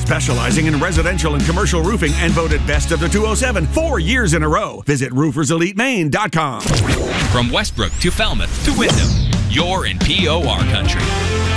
Specializing in residential and commercial roofing and voted best of the 207 4 years in a row. Visit rooferselitemaine.com. From Westbrook to Falmouth to Wyndham, you're in POR country.